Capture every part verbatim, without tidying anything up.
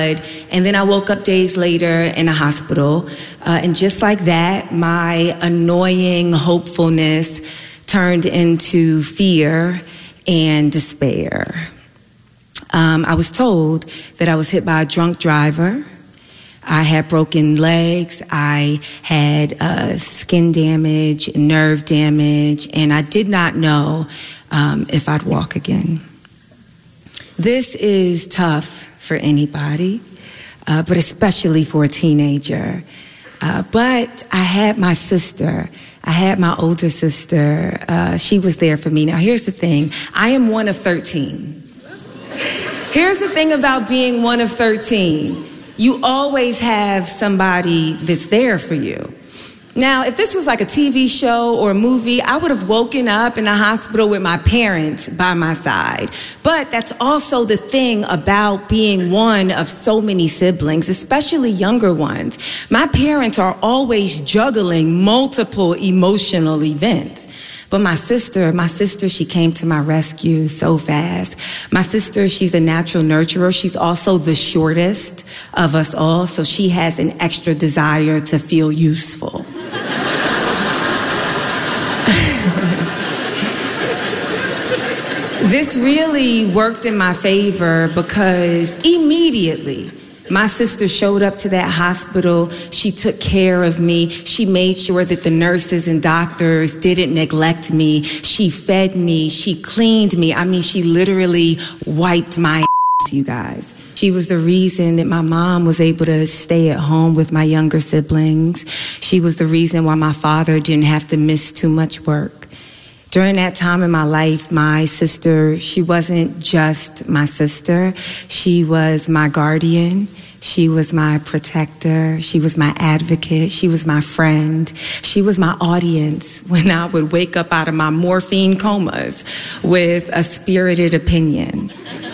And then I woke up days later in a hospital. Uh, and just like that, my annoying hopefulness turned into fear and despair. Um, I was told that I was hit by a drunk driver. I had broken legs, I had uh, skin damage, nerve damage, and I did not know um, if I'd walk again. This is tough for anybody, uh, but especially for a teenager. Uh, but I had my sister. I had my older sister. Uh, she was there for me. Now, here's the thing. I am one of thirteen. Here's the thing about being one of thirteen. You always have somebody that's there for you. Now, if this was like a T V show or a movie, I would have woken up in the hospital with my parents by my side. But that's also the thing about being one of so many siblings, especially younger ones. My parents are always juggling multiple emotional events. But my sister, my sister, she came to my rescue so fast. My sister, she's a natural nurturer. She's also the shortest of us all, so she has an extra desire to feel useful. This really worked in my favor because immediately my sister showed up to that hospital. She took care of me. She made sure that the nurses and doctors didn't neglect me. She fed me. She cleaned me. I mean, she literally wiped my ass, you guys. She was the reason that my mom was able to stay at home with my younger siblings. She was the reason why my father didn't have to miss too much work. During that time in my life, my sister, she wasn't just my sister. She was my guardian. She was my protector. She was my advocate. She was my friend. She was my audience when I would wake up out of my morphine comas with a spirited opinion.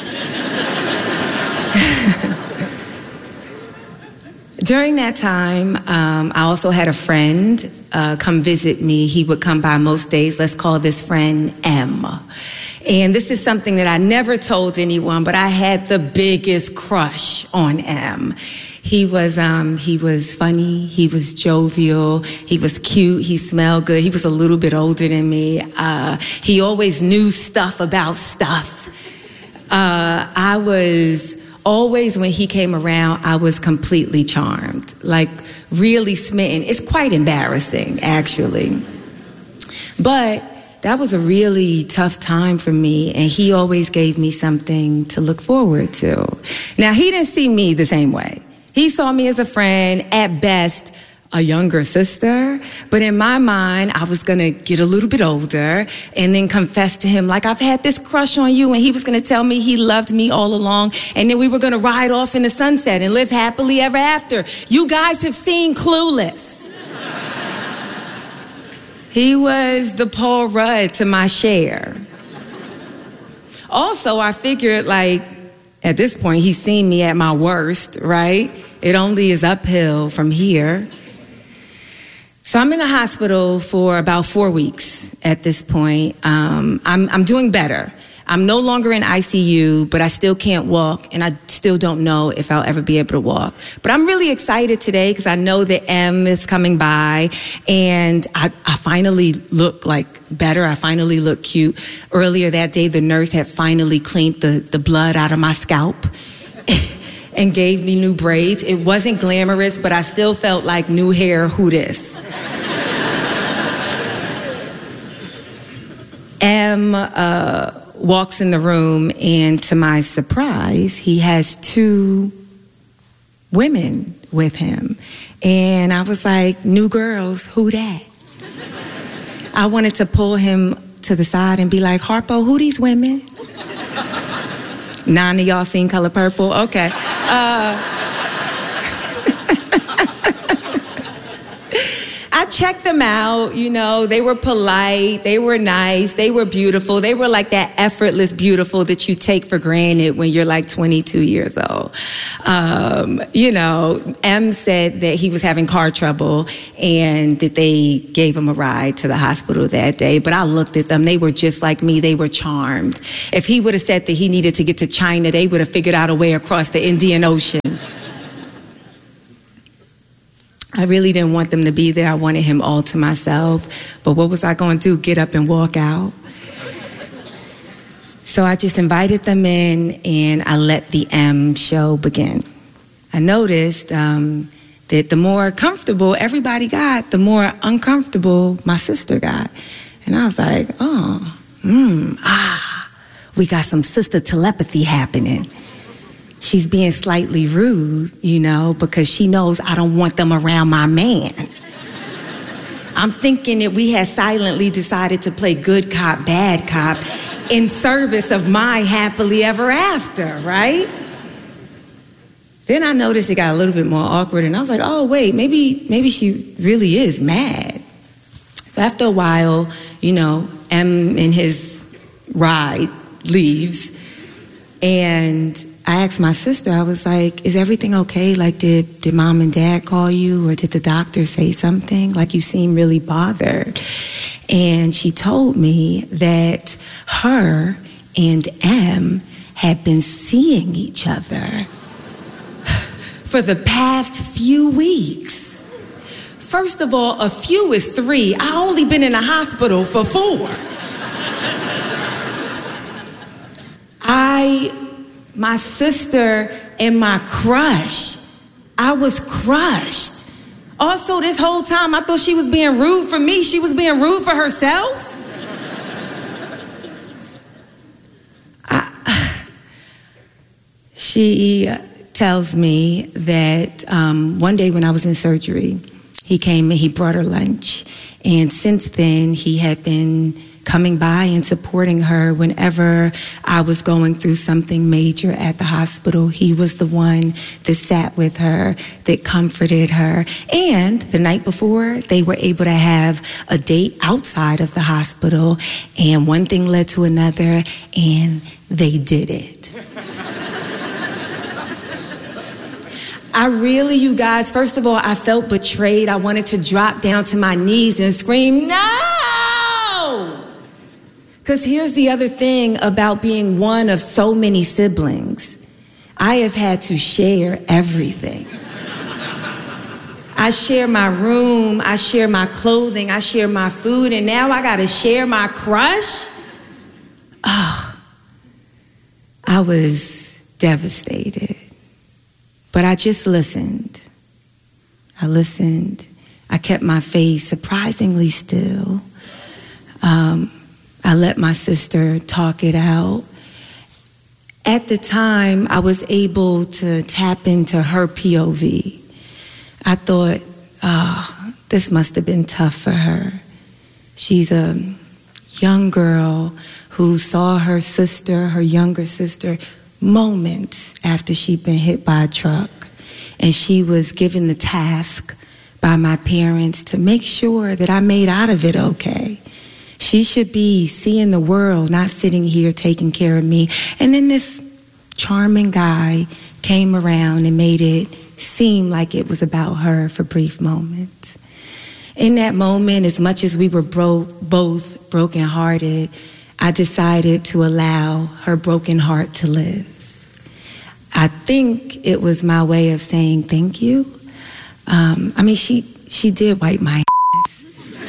During that time, um, I also had a friend uh, come visit me. He would come by most days. Let's call this friend M. And this is something that I never told anyone, but I had the biggest crush on M. He was um, he was funny, he was jovial, he was cute, he smelled good, he was a little bit older than me. Uh, he always knew stuff about stuff. Uh, I was... Always when he came around, I was completely charmed, like really smitten. It's quite embarrassing, actually. But that was a really tough time for me, and he always gave me something to look forward to. Now, he didn't see me the same way. He saw me as a friend, at best, a younger sister. But in my mind, I was going to get a little bit older and then confess to him, like, I've had this crush on you. And he was going to tell me he loved me all along. And then we were going to ride off in the sunset and live happily ever after. You guys have seen Clueless. He was the Paul Rudd to my Cher. Also, I figured, like, at this point, he's seen me at my worst, right? It only is uphill from here. So I'm in the hospital for about four weeks at this point. Um, I'm, I'm doing better. I'm no longer in I C U, but I still can't walk, and I still don't know if I'll ever be able to walk. But I'm really excited today because I know that M is coming by, and I, I finally look like better. I finally look cute. Earlier that day, the nurse had finally cleaned the, the blood out of my scalp and gave me new braids. It wasn't glamorous, but I still felt like new hair, who dis? M uh, walks in the room, and to my surprise, he has two women with him. And I was like, new girls, who that? I wanted to pull him to the side and be like, Harpo, who these women? None of y'all seen Color Purple? Okay. Uh, I checked them out, you know, they were polite, they were nice, they were beautiful. They were like that effortless beautiful that you take for granted when you're like twenty-two years old. Um, you know, M said that he was having car trouble and that they gave him a ride to the hospital that day. But I looked at them, they were just like me, they were charmed. If he would have said that he needed to get to China, they would have figured out a way across the Indian Ocean. I really didn't want them to be there. I wanted him all to myself. But what was I going to do? Get up and walk out? So I just invited them in and I let the M show begin. I noticed um, that the more comfortable everybody got, the more uncomfortable my sister got. And I was like, oh, hmm, ah, we got some sister telepathy happening. She's being slightly rude, you know, because she knows I don't want them around my man. I'm thinking that we had silently decided to play good cop, bad cop in service of my happily ever after, right? Then I noticed it got a little bit more awkward and I was like, oh, wait, maybe, maybe she really is mad. So after a while, you know, M in his ride leaves and I asked my sister, I was like, is everything okay? Like, did, did mom and dad call you or did the doctor say something? Like, you seem really bothered. And she told me that her and M had been seeing each other for the past few weeks. First of all, a few is three. I only been in the hospital for four. I... My sister and my crush, I was crushed. Also, this whole time, I thought she was being rude for me. She was being rude for herself. I, she tells me that um, one day when I was in surgery, he came and he brought her lunch. And since then, he had been coming by and supporting her whenever I was going through something major at the hospital. He was the one that sat with her, that comforted her. And the night before, they were able to have a date outside of the hospital. And one thing led to another, and they did it. I really, you guys, first of all, I felt betrayed. I wanted to drop down to my knees and scream, no! Because here's the other thing about being one of so many siblings. I have had to share everything. I share my room, I share my clothing, I share my food, and now I gotta share my crush? Oh, I was devastated. But I just listened. I listened. I kept my face surprisingly still. Um, I let my sister talk it out. At the time, I was able to tap into her P O V. I thought, oh, this must have been tough for her. She's a young girl who saw her sister, her younger sister, moments after she'd been hit by a truck. And she was given the task by my parents to make sure that I made out of it okay. She should be seeing the world, not sitting here taking care of me. And then this charming guy came around and made it seem like it was about her for brief moments. In that moment, as much as we were bro- both brokenhearted, I decided to allow her broken heart to live. I think it was my way of saying thank you. Um, I mean, she, she did wipe my ass.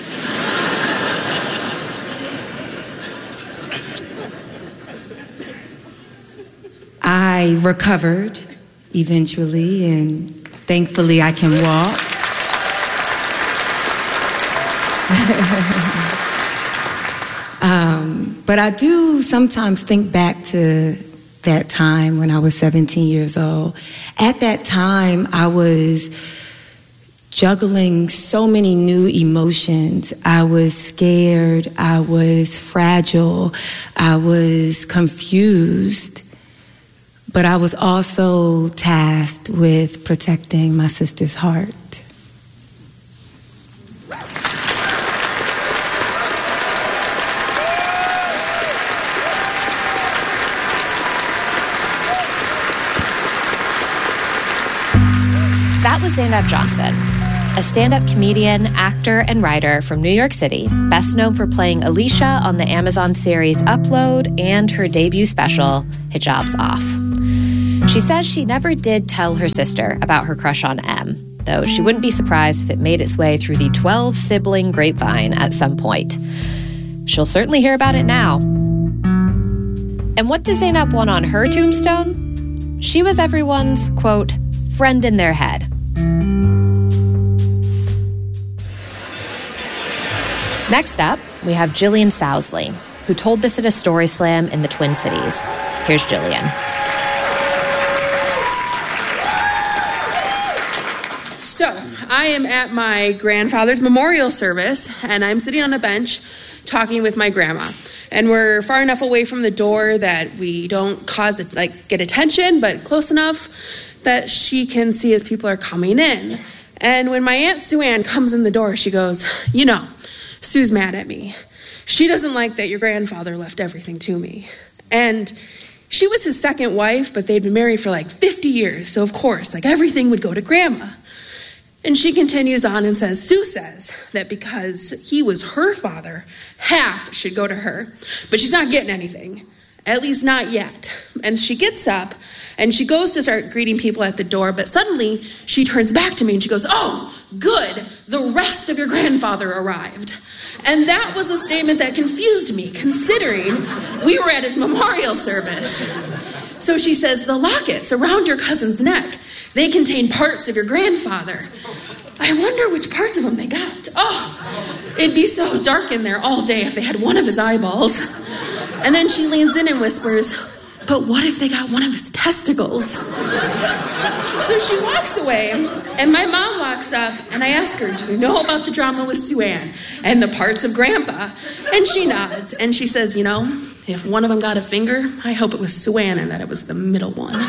I recovered eventually, and thankfully I can walk. um, but I do sometimes think back to that time when I was seventeen years old. At that time, I was juggling so many new emotions. I was scared, I was fragile, I was confused, but I was also tasked with protecting my sister's heart. That was Zainab Johnson, a stand-up comedian, actor, and writer from New York City, best known for playing Alicia on the Amazon series Upload and her debut special, Hijab's Off. She says she never did tell her sister about her crush on M, though she wouldn't be surprised if it made its way through the twelve-sibling grapevine at some point. She'll certainly hear about it now. And what does Zainab want on her tombstone? She was everyone's, quote, friend in their head. Next up, we have Jillian Sowsley, who told this at a story slam in the Twin Cities. Here's Jillian. So, I am at my grandfather's memorial service, and I'm sitting on a bench talking with my grandma. And we're far enough away from the door that we don't cause it, like, get attention, but close enough that she can see as people are coming in. And when my Aunt Sue Ann comes in the door, she goes, you know, Sue's mad at me. She doesn't like that your grandfather left everything to me. And she was his second wife, but they'd been married for like fifty years. So of course, like everything would go to Grandma. And she continues on and says, Sue says that because he was her father, half should go to her. But she's not getting anything, at least not yet. And she gets up and she goes to start greeting people at the door, but suddenly she turns back to me and she goes, oh, good, the rest of your grandfather arrived. And that was a statement that confused me, considering we were at his memorial service. So she says, the lockets around your cousin's neck, they contain parts of your grandfather. I wonder which parts of them they got. Oh, it'd be so dark in there all day if they had one of his eyeballs. And then she leans in and whispers, but what if they got one of his testicles? So she walks away, and my mom walks up, and I ask her, do you know about the drama with Sue Ann and the parts of Grandpa? And she nods, and she says, you know, if one of them got a finger, I hope it was Sue Ann and that it was the middle one.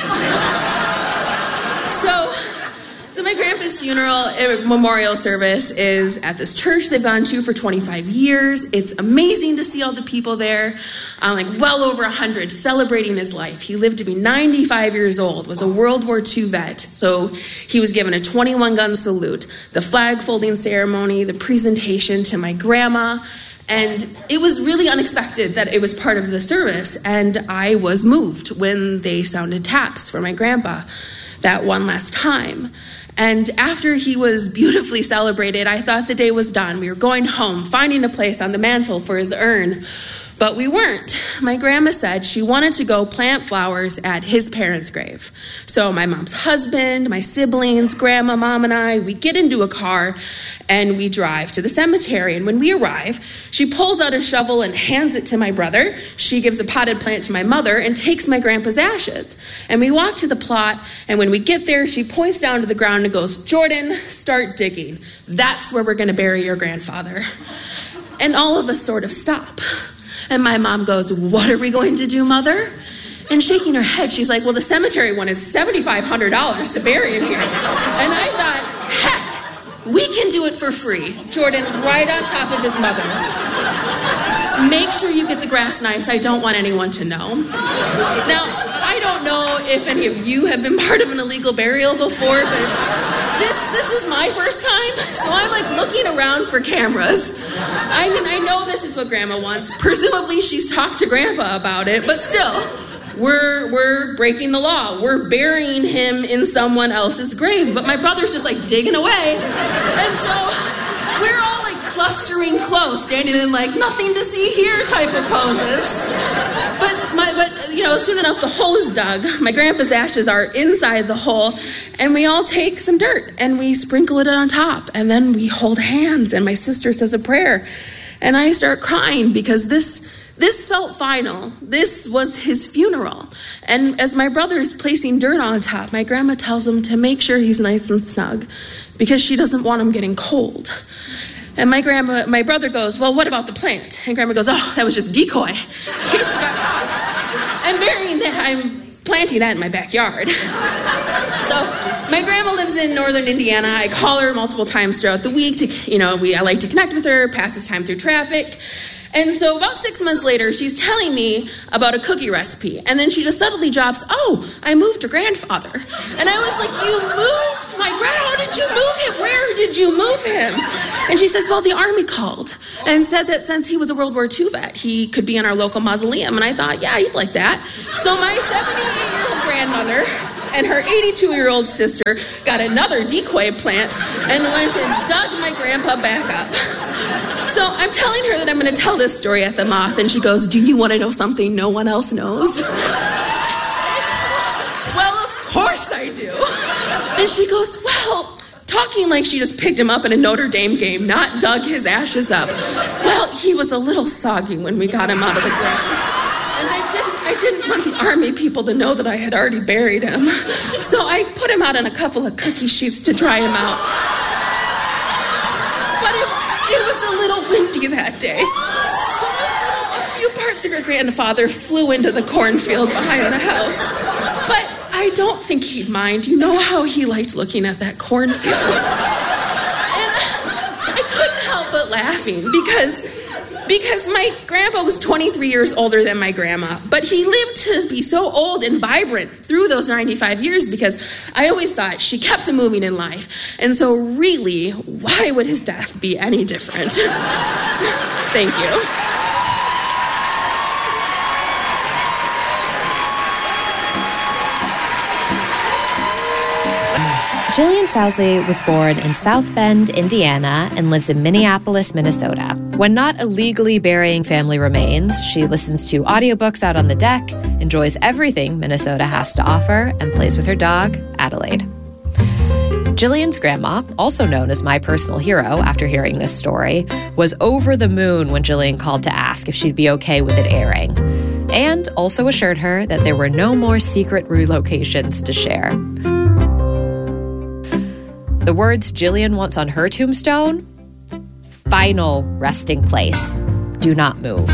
So... So my grandpa's funeral uh, memorial service is at this church they've gone to for twenty-five years. It's amazing to see all the people there, uh, like well over one hundred, celebrating his life. He lived to be ninety-five years old, was a World War Two vet. So he was given a twenty-one gun salute, the flag folding ceremony, the presentation to my grandma. And it was really unexpected that it was part of the service. And I was moved when they sounded taps for my grandpa that one last time. And after he was beautifully celebrated, I thought the day was done. We were going home, finding a place on the mantle for his urn. But we weren't. My grandma said she wanted to go plant flowers at his parents' grave. So my mom's husband, my siblings, grandma, mom, and I, we get into a car and we drive to the cemetery. And when we arrive, she pulls out a shovel and hands it to my brother. She gives a potted plant to my mother and takes my grandpa's ashes. And we walk to the plot, and when we get there, she points down to the ground and goes, Jordan, start digging. That's where we're going to bury your grandfather. And all of us sort of stop. And my mom goes, what are we going to do, Mother? And shaking her head, she's like, well, the cemetery one is seven thousand five hundred dollars to bury him here. And I thought, heck, we can do it for free. Jordan, right on top of his mother. Make sure you get the grass nice. I don't want anyone to know. Now, I don't know if any of you have been part of an illegal burial before, but this this is my first time. So I'm like looking around for cameras. I mean, I know this is what Grandma wants. Presumably she's talked to Grandpa about it, but still, we're we're breaking the law. We're burying him in someone else's grave. But my brother's just like digging away. And so we're all like clustering close, standing in like nothing to see here type of poses. But my but you know, soon enough the hole is dug. My grandpa's ashes are inside the hole, and we all take some dirt and we sprinkle it on top, and then we hold hands and my sister says a prayer. And I start crying because this This felt final. This was his funeral. And as my brother is placing dirt on top, my grandma tells him to make sure he's nice and snug because she doesn't want him getting cold. And my grandma, my brother goes, well, what about the plant? And Grandma goes, oh, that was just decoy in case we got caught. I'm burying that, I'm planting that in my backyard. So my grandma lives in northern Indiana. I call her multiple times throughout the week to, you know, we I like to connect with her, pass this time through traffic. And so about six months later, she's telling me about a cookie recipe. And then she just suddenly drops, oh, I moved your grandfather. And I was like, you moved I'm like, how did you move him? Where did you move him? And she says, well, the Army called and said that since he was a World War Two vet, he could be in our local mausoleum. And I thought, yeah, you'd like that. So my seventy-eight-year-old grandmother and her eighty-two-year-old sister got another decoy plant and went and dug my grandpa back up. So I'm telling her that I'm going to tell this story at the Moth, and she goes, do you want to know something no one else knows? Well, of course I do. And she goes, well, talking like she just picked him up in a Notre Dame game, not dug his ashes up. Well, he was a little soggy when we got him out of the ground. And I didn't, I didn't want the Army people to know that I had already buried him. So I put him out on a couple of cookie sheets to dry him out. But it, it was a little windy that day. So a few parts of your grandfather flew into the cornfield behind the house. But I don't think he'd mind. You know how he liked looking at that cornfield. And I couldn't help but laughing because... Because my grandpa was twenty-three years older than my grandma, but he lived to be so old and vibrant through those ninety-five years because I always thought she kept him moving in life. And so really, why would his death be any different? Thank you. Jillian Sousley was born in South Bend, Indiana, and lives in Minneapolis, Minnesota. When not illegally burying family remains, she listens to audiobooks out on the deck, enjoys everything Minnesota has to offer, and plays with her dog, Adelaide. Jillian's grandma, also known as my personal hero after hearing this story, was over the moon when Jillian called to ask if she'd be okay with it airing, and also assured her that there were no more secret relocations to share. The words Jillian wants on her tombstone: final resting place. Do not move.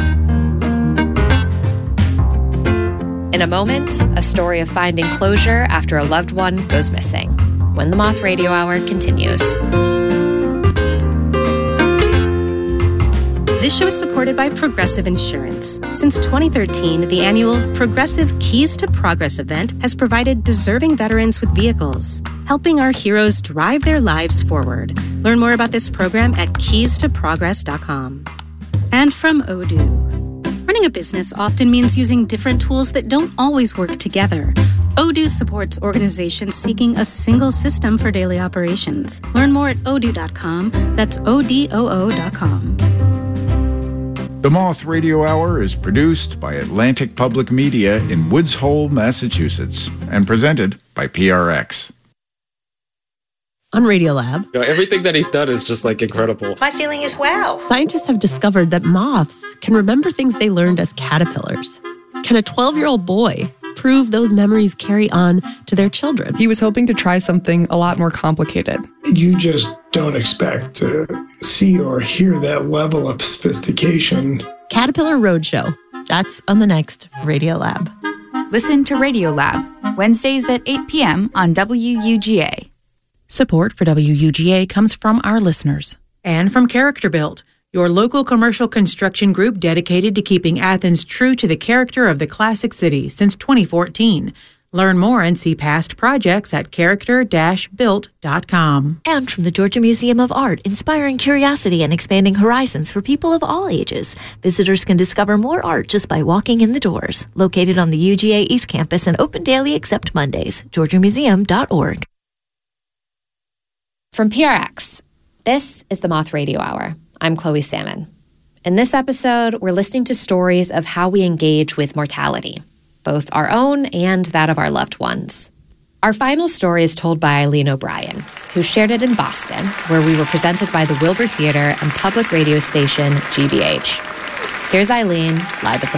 In a moment, a story of finding closure after a loved one goes missing. When the Moth Radio Hour continues. This show is supported by Progressive Insurance. Since twenty thirteen, the annual Progressive Keys to Progress event has provided deserving veterans with vehicles, helping our heroes drive their lives forward. Learn more about this program at keys to progress dot com. And from Odoo. Running a business often means using different tools that don't always work together. Odoo supports organizations seeking a single system for daily operations. Learn more at odoo dot com. That's O D O O dot com. The Moth Radio Hour is produced by Atlantic Public Media in Woods Hole, Massachusetts, and presented by P R X. On Radiolab, You know, everything that he's done is just like incredible. My feeling is wow. scientists have discovered that moths can remember things they learned as caterpillars. Can a twelve-year-old boy prove those memories carry on to their children? He was hoping to try something a lot more complicated. You just don't expect to see or hear that level of sophistication. Caterpillar Roadshow. That's on the next Radiolab. Listen to Radiolab, Wednesdays at eight p.m. on W U G A. Support for W U G A comes from our listeners and from Character Built, your local commercial construction group dedicated to keeping Athens true to the character of the classic city since twenty fourteen. Learn more and see past projects at character dash built dot com. And from the Georgia Museum of Art, inspiring curiosity and expanding horizons for people of all ages. Visitors can discover more art just by walking in the doors. Located on the U G A East Campus and open daily except Mondays. georgia museum dot org. From P R X, this is the Moth Radio Hour. I'm Chloe Salmon. In this episode, we're listening to stories of how we engage with mortality, both our own and that of our loved ones. Our final story is told by Eileen O'Brien, who shared it in Boston, where we were presented by the Wilbur Theater and public radio station G B H. Here's Eileen, live at the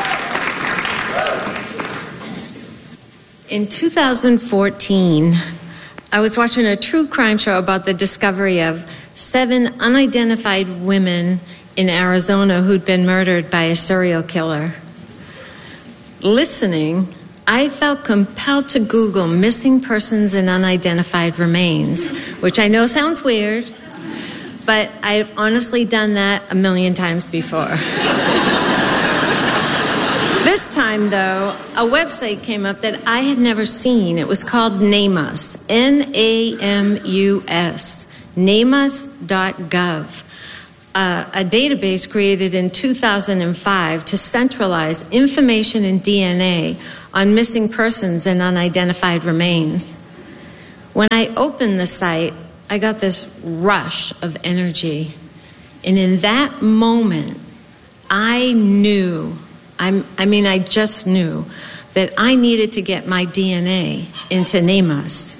Moth. In two thousand fourteen, I was watching a true crime show about the discovery of seven unidentified women in Arizona who'd been murdered by a serial killer. Listening, I felt compelled to Google missing persons and unidentified remains, which I know sounds weird, but I've honestly done that a million times before. This time, time, though, a website came up that I had never seen. It was called NAMUS, N A M U S, namus dot gov, uh, a database created in two thousand five to centralize information and D N A on missing persons and unidentified remains. When I opened the site, I got this rush of energy. And in that moment, I knew, I'm, I mean, I just knew that I needed to get my D N A into NAMUS.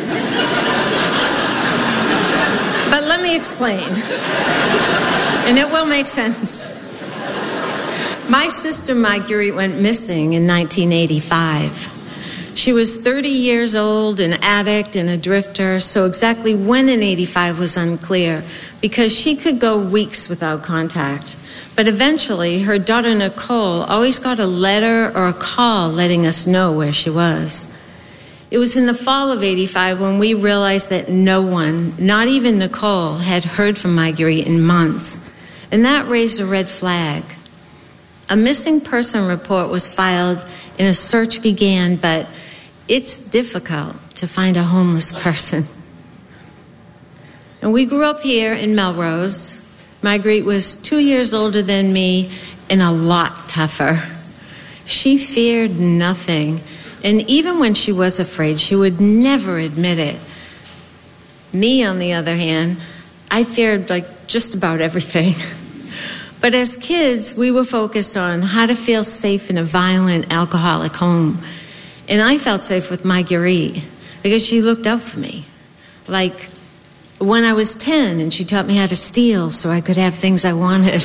But let me explain, and it will make sense. My sister Marguerite went missing in nineteen eighty-five. She was thirty years old, an addict and a drifter, so exactly when in eighty-five was unclear, because she could go weeks without contact. But eventually, her daughter Nicole always got a letter or a call letting us know where she was. It was in the fall of eighty-five when we realized that no one, not even Nicole, had heard from Marguerite in months. And that raised a red flag. A missing person report was filed and a search began, but it's difficult to find a homeless person. And we grew up here in Melrose. Marguerite was two years older than me and a lot tougher. She feared nothing, and even when she was afraid, she would never admit it. Me, on the other hand, I feared like just about everything. But as kids, we were focused on how to feel safe in a violent, alcoholic home. And I felt safe with Marguerite because she looked out for me. Like when I was ten and she taught me how to steal so I could have things I wanted.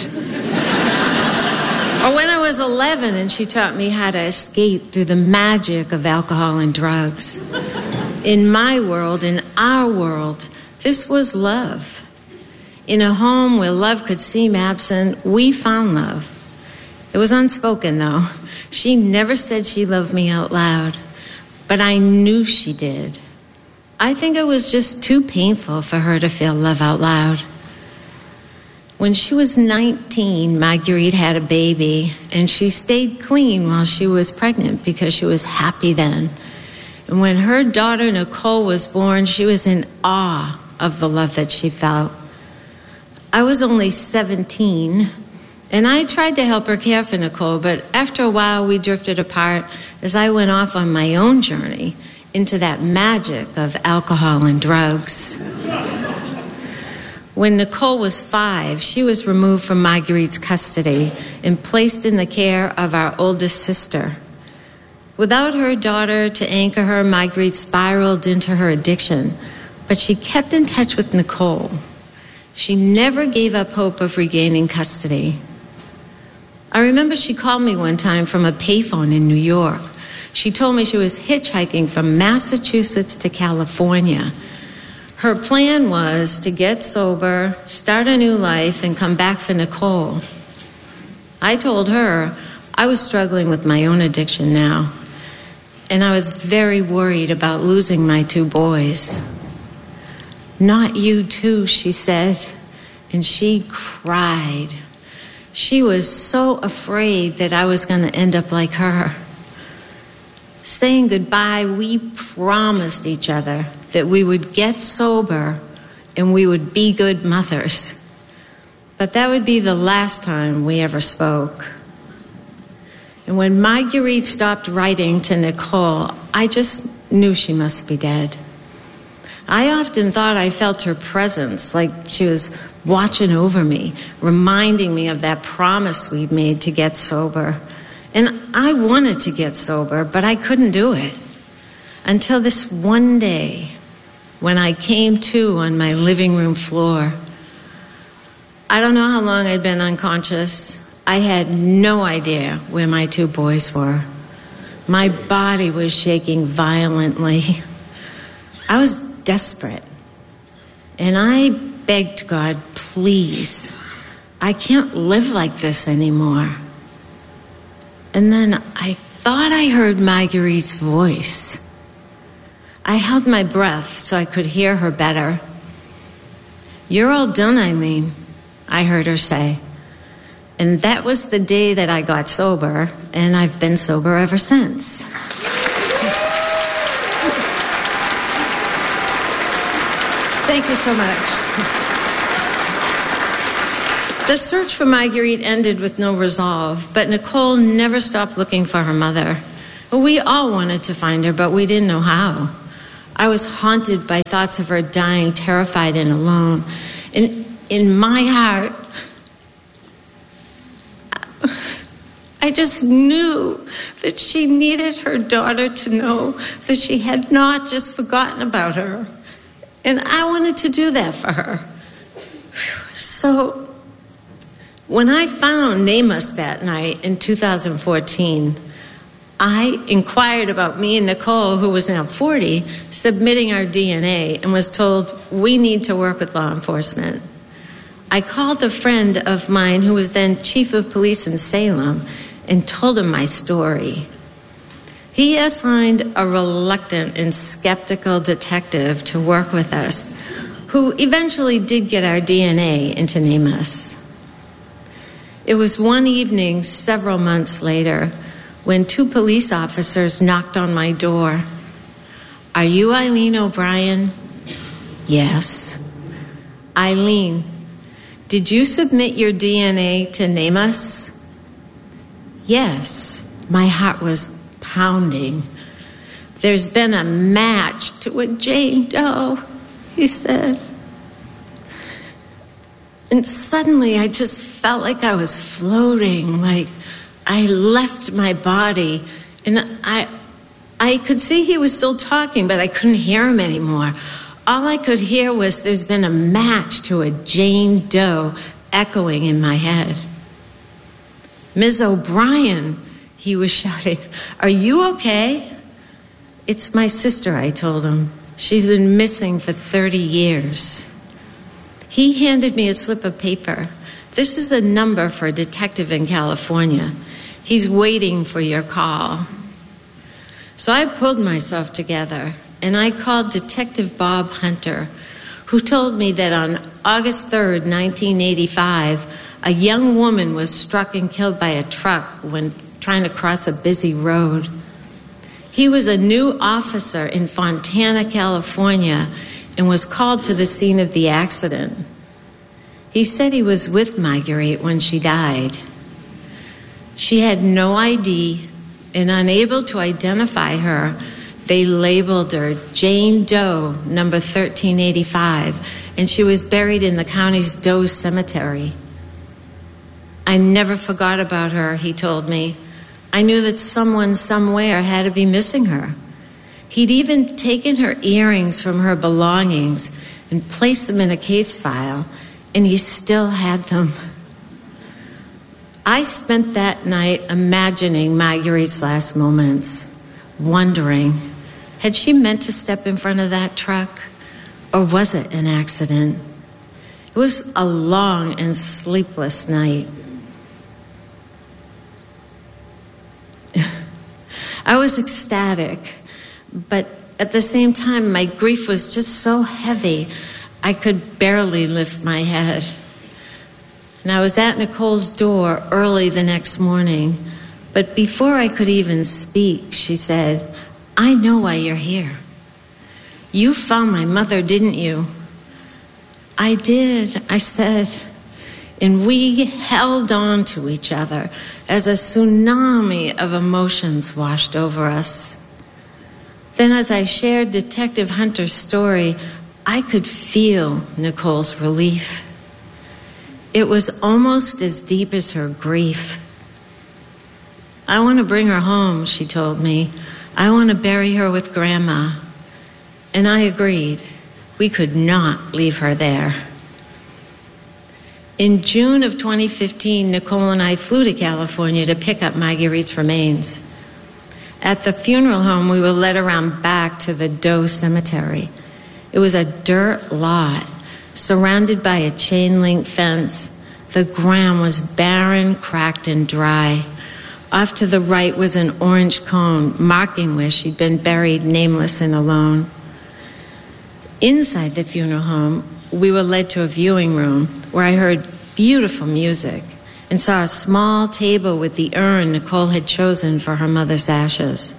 Or when I was eleven and she taught me how to escape through the magic of alcohol and drugs. In my world, in our world, this was love. In a home where love could seem absent, we found love. It was unspoken, though. She never said she loved me out loud, but I knew she did. I think it was just too painful for her to feel love out loud. When she was nineteen, Marguerite had a baby, and she stayed clean while she was pregnant because she was happy then. And when her daughter Nicole was born, she was in awe of the love that she felt. I was only seventeen, and I tried to help her care for Nicole, but after a while we drifted apart as I went off on my own journey into that magic of alcohol and drugs. When Nicole was five, she was removed from Marguerite's custody and placed in the care of our oldest sister. Without her daughter to anchor her, Marguerite spiraled into her addiction, but she kept in touch with Nicole. She never gave up hope of regaining custody. I remember she called me one time from a payphone in New York. She told me she was hitchhiking from Massachusetts to California. Her plan was to get sober, start a new life, and come back for Nicole. I told her I was struggling with my own addiction now, and I was very worried about losing my two boys. "Not you too," she said, and she cried. She was so afraid that I was going to end up like her. Saying goodbye, we promised each other that we would get sober and we would be good mothers. But that would be the last time we ever spoke. And when Marguerite stopped writing to Nicole, I just knew she must be dead. I often thought I felt her presence, like she was watching over me, reminding me of that promise we'd made to get sober. And I wanted to get sober, but I couldn't do it. Until this one day, when I came to on my living room floor. I don't know how long I'd been unconscious. I had no idea where my two boys were. My body was shaking violently. I was desperate. And I begged God, please, I can't live like this anymore. And then I thought I heard Marguerite's voice. I held my breath so I could hear her better. "You're all done, Eileen," I heard her say. And that was the day that I got sober, and I've been sober ever since. Thank you so much. The search for Marguerite ended with no resolve, but Nicole never stopped looking for her mother. We all wanted to find her, but we didn't know how. I was haunted by thoughts of her dying, terrified and alone. And in my heart, I just knew that she needed her daughter to know that she had not just forgotten about her. And I wanted to do that for her. So when I found NamUs that night in two thousand fourteen, I inquired about me and Nicole, who was now forty, submitting our D N A, and was told, we need to work with law enforcement. I called a friend of mine who was then chief of police in Salem and told him my story. He assigned a reluctant and skeptical detective to work with us, who eventually did get our D N A into NamUs. It was one evening several months later when two police officers knocked on my door. Are you Eileen O'Brien? Yes. Eileen, did you submit your D N A to NamUs? Yes. My heart was pounding. There's been a match to a Jane Doe, he said. And suddenly I just felt like I was floating, like I left my body. And I I could see he was still talking, but I couldn't hear him anymore. All I could hear was there's been a match to a Jane Doe echoing in my head. Miz O'Brien, he was shouting, are you okay? It's my sister, I told him. She's been missing for thirty years. He handed me a slip of paper. This is a number for a detective in California. He's waiting for your call. So I pulled myself together, and I called Detective Bob Hunter, who told me that on August third, nineteen eighty-five, a young woman was struck and killed by a truck when trying to cross a busy road. He was a new officer in Fontana, California, and was called to the scene of the accident. He said he was with Marguerite when she died. She had no I D, and unable to identify her, they labeled her Jane Doe, number thirteen eighty-five, and she was buried in the county's Doe Cemetery. I never forgot about her, he told me. I knew that someone somewhere had to be missing her. He'd even taken her earrings from her belongings and placed them in a case file, and he still had them. I spent that night imagining Marguerite's last moments, wondering, had she meant to step in front of that truck, or was it an accident? It was a long and sleepless night. I was ecstatic, but at the same time, my grief was just so heavy, I could barely lift my head. And I was at Nicole's door early the next morning, but before I could even speak, she said, I know why you're here. You found my mother, didn't you? I did, I said. And we held on to each other as a tsunami of emotions washed over us. Then as I shared Detective Hunter's story, I could feel Nicole's relief. It was almost as deep as her grief. I want to bring her home, she told me. I want to bury her with Grandma. And I agreed. We could not leave her there. In June of twenty fifteen, Nicole and I flew to California to pick up Marguerite's remains. At the funeral home, we were led around back to the Doe Cemetery. It was a dirt lot, surrounded by a chain-link fence. The ground was barren, cracked, and dry. Off to the right was an orange cone, marking where she'd been buried nameless and alone. Inside the funeral home, we were led to a viewing room where I heard beautiful music, and saw a small table with the urn Nicole had chosen for her mother's ashes.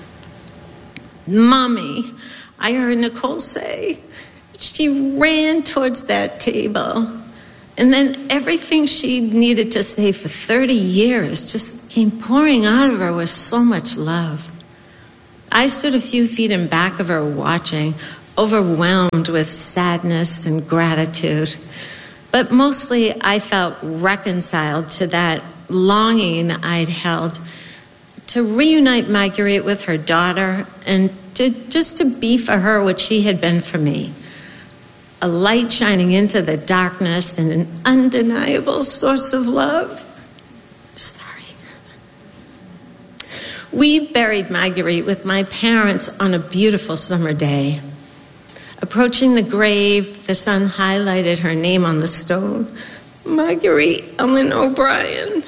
"Mommy," I heard Nicole say. She ran towards that table, and then everything she needed to say for thirty years just came pouring out of her with so much love. I stood a few feet in back of her watching, overwhelmed with sadness and gratitude. But mostly I felt reconciled to that longing I'd held to reunite Marguerite with her daughter and to just to be for her what she had been for me. A light shining into the darkness and an undeniable source of love. Sorry. We buried Marguerite with my parents on a beautiful summer day. Approaching the grave, the sun highlighted her name on the stone. Marguerite Ellen O'Brien.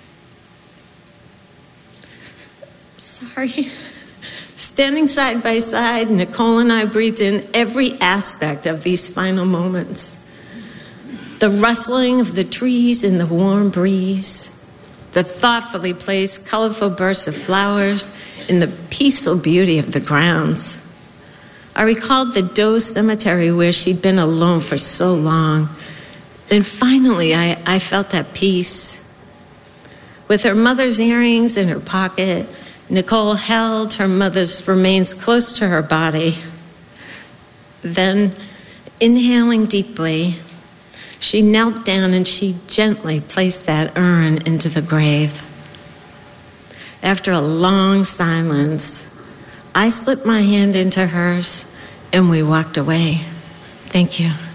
Sorry. Standing side by side, Nicole and I breathed in every aspect of these final moments. The rustling of the trees in the warm breeze, the thoughtfully placed colorful bursts of flowers in the peaceful beauty of the grounds. I recalled the Doe Cemetery where she'd been alone for so long. Then finally, I, I felt at peace. With her mother's earrings in her pocket, Nicole held her mother's remains close to her body. Then, inhaling deeply, she knelt down and she gently placed that urn into the grave. After a long silence, I slipped my hand into hers and we walked away. Thank you.